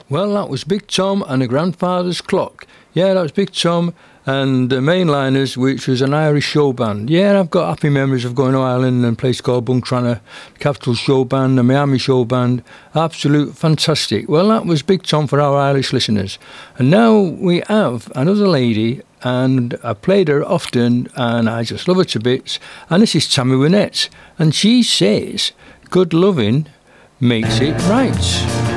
Well, that was Big Tom and the Grandfather's Clock. Yeah, that was Big Tom and the Mainliners, which was an Irish show band. Yeah, I've got happy memories of going to Ireland and a place called Buncrana, Capital Show Band, the Miami Show Band. Absolute fantastic. Well, that was Big Tom for our Irish listeners. And now we have another lady, and I played her often, and I just love her to bits. And this is Tammy Wynette, and she says, good loving makes it right.